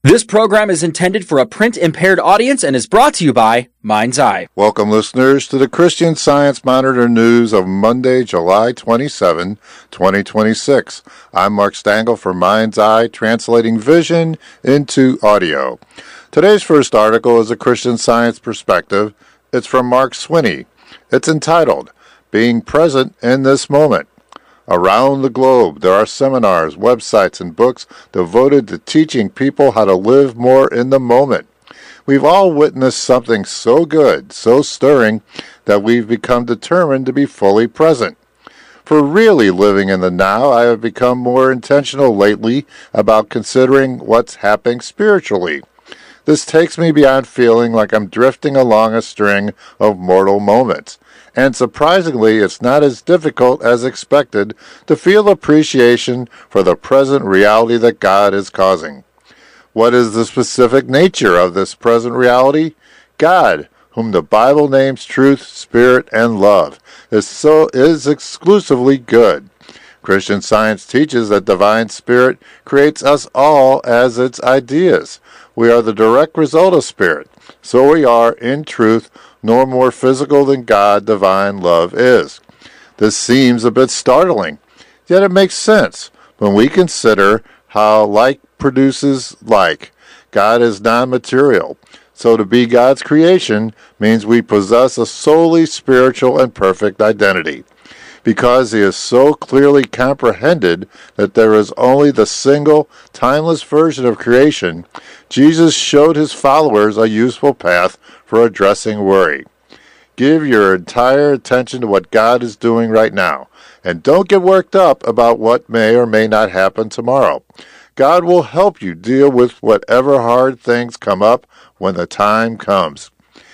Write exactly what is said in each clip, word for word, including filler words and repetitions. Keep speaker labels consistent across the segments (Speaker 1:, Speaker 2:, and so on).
Speaker 1: This program is intended for a print-impaired audience and is brought to you by Mind's Eye.
Speaker 2: Welcome, listeners, to the Christian Science Monitor news of Monday, July twenty-seventh, twenty twenty-six. I'm Mark Stangl for Mind's Eye, translating vision into audio. Today's first article is a Christian Science perspective. It's from Mark Swinney. It's entitled, Being Present in This Moment. Around the globe, there are seminars, websites, and books devoted to teaching people how to live more in the moment. We've all witnessed something so good, so stirring, that we've become determined to be fully present. For really living in the now, I have become more intentional lately about considering what's happening spiritually. This takes me beyond feeling like I'm drifting along a string of mortal moments. And surprisingly, it's not as difficult as expected to feel appreciation for the present reality that God is causing. What is the specific nature of this present reality? God, whom the Bible names truth, spirit, and love, is so is exclusively good. Christian Science teaches that divine spirit creates us all as its ideas. We are the direct result of spirit, so we are, in truth, no more physical than God, divine love, is. This seems a bit startling, yet it makes sense when we consider how like produces like. God is non-material, so to be God's creation means we possess a solely spiritual and perfect identity. Because he is so clearly comprehended that there is only the single, timeless version of creation, Jesus showed his followers a useful path for addressing worry. Give your entire attention to what God is doing right now, and don't get worked up about what may or may not happen tomorrow. God will help you deal with whatever hard things come up when the time comes.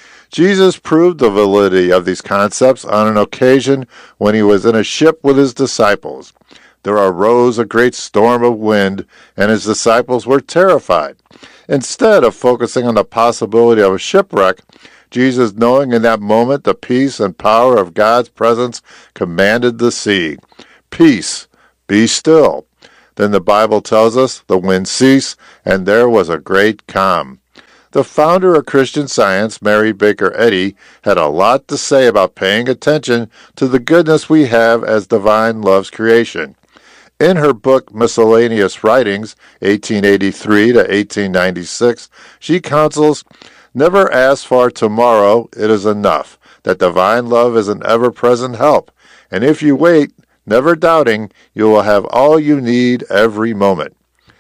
Speaker 2: Jesus proved the validity of these concepts on an occasion when he was in a ship with his disciples. There arose a great storm of wind, and his disciples were terrified. Instead of focusing on the possibility of a shipwreck, Jesus, knowing in that moment the peace and power of God's presence, commanded the sea, "Peace, be still." Then the Bible tells us the wind ceased, and there was a great calm. The founder of Christian Science, Mary Baker Eddy, had a lot to say about paying attention to the goodness we have as divine love's creation. In her book Miscellaneous Writings, eighteen eighty-three to eighteen ninety-six, she counsels, "Never ask for tomorrow, it is enough, that divine love is an ever-present help, and if you wait, never doubting, you will have all you need every moment."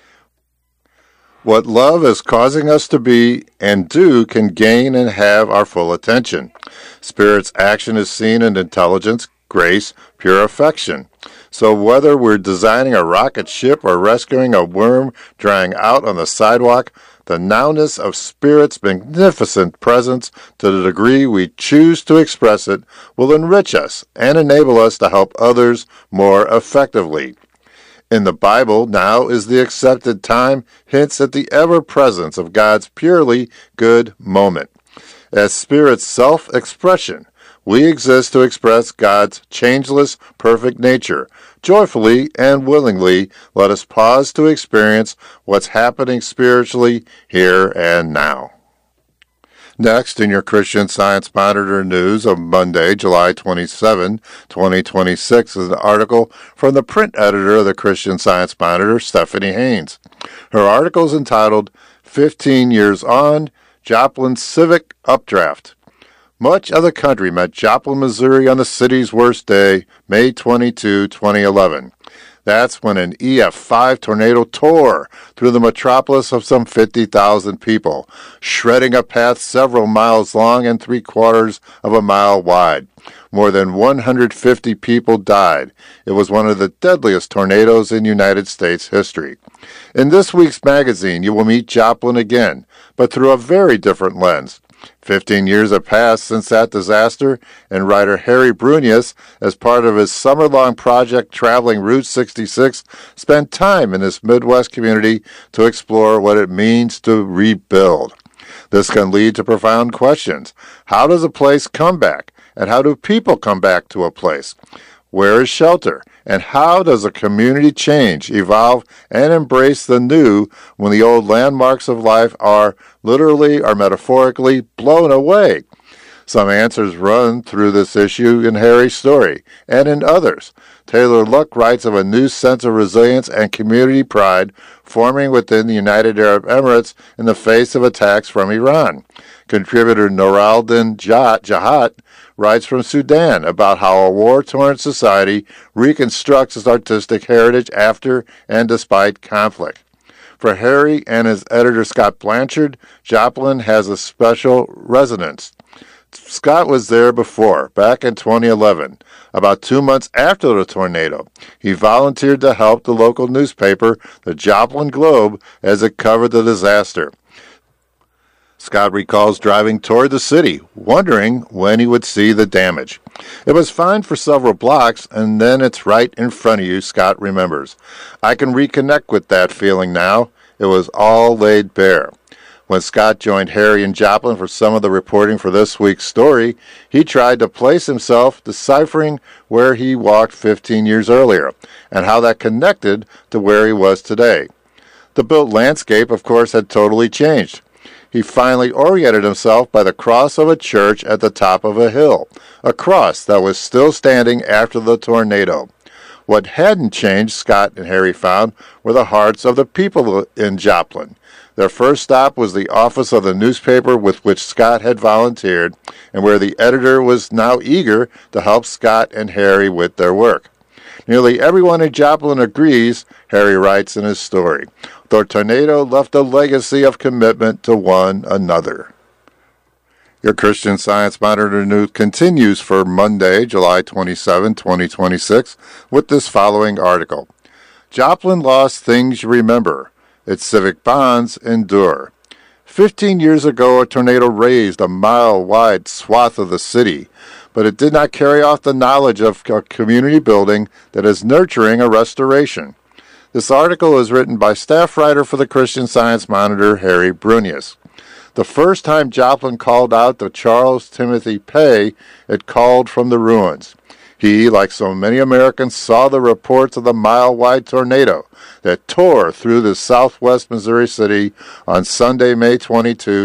Speaker 2: What love is causing us to be and do can gain and have our full attention. Spirit's action is seen in intelligence, grace, pure affection. So whether we're designing a rocket ship or rescuing a worm drying out on the sidewalk, the nowness of Spirit's magnificent presence, to the degree we choose to express it, will enrich us and enable us to help others more effectively. In the Bible, now is the accepted time, hints at the ever-presence of God's purely good moment. As Spirit's self-expression, we exist to express God's changeless, perfect nature. Joyfully and willingly, let us pause to experience what's happening spiritually here and now. Next, in your Christian Science Monitor news of Monday, July twenty-seventh, twenty twenty-six, is an article from the print editor of the Christian Science Monitor, Stephanie Haynes. Her article is entitled, fifteen Years On, Joplin's Civic Updraft. Much of the country met Joplin, Missouri on the city's worst day, May twenty-second, twenty eleven. That's when an E F five tornado tore through the metropolis of some fifty thousand people, shredding a path several miles long and three quarters of a mile wide. More than one hundred fifty people died. It was one of the deadliest tornadoes in United States history. In this week's magazine, you will meet Joplin again, but through a very different lens. Fifteen years have passed since that disaster, and writer Harry Brunius, as part of his summer-long project traveling Route sixty-six, spent time in this Midwest community to explore what it means to rebuild. This can lead to profound questions. How does a place come back, and how do people come back to a place? Where is shelter? And how does a community change, evolve, and embrace the new when the old landmarks of life are literally or metaphorically blown away? Some answers run through this issue in Harry's story, and in others. Taylor Luck writes of a new sense of resilience and community pride forming within the United Arab Emirates in the face of attacks from Iran. Contributor Nooraldin Jahat writes from Sudan about how a war-torn society reconstructs its artistic heritage after and despite conflict. For Harry and his editor Scott Blanchard, Joplin has a special resonance. Scott was there before, back in twenty eleven, about two months after the tornado. He volunteered to help the local newspaper, the Joplin Globe, as it covered the disaster. Scott recalls driving toward the city, wondering when he would see the damage. It was fine for several blocks, and then it's right in front of you, Scott remembers. I can reconnect with that feeling now. It was all laid bare. When Scott joined Harry and Joplin for some of the reporting for this week's story, he tried to place himself deciphering where he walked fifteen years earlier, and how that connected to where he was today. The built landscape, of course, had totally changed. He finally oriented himself by the cross of a church at the top of a hill, a cross that was still standing after the tornado. What hadn't changed, Scott and Harry found, were the hearts of the people in Joplin. Their first stop was the office of the newspaper with which Scott had volunteered, and where the editor was now eager to help Scott and Harry with their work. Nearly everyone in Joplin agrees, Harry writes in his story. The tornado left a legacy of commitment to one another. Your Christian Science Monitor News continues for Monday, July twenty-seventh, twenty twenty-six, with this following article. Joplin lost things you remember. Its civic bonds endure. Fifteen years ago, a tornado razed a mile-wide swath of the city, but it did not carry off the knowledge of a community building that is nurturing a restoration. This article is written by staff writer for the Christian Science Monitor, Harry Brunius. The first time Joplin called out to Charles Timothy Pay, it called from the ruins. He, like so many Americans, saw the reports of the mile-wide tornado that tore through the southwest Missouri city on Sunday, May twenty-second,